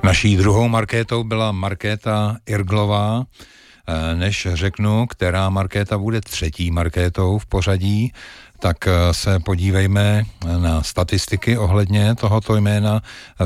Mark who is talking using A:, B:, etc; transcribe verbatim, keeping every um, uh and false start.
A: Naší druhou Markétou byla Markéta Irglová. Než řeknu, která Markéta bude třetí Markétou v pořadí, tak se podívejme na statistiky ohledně tohoto jména.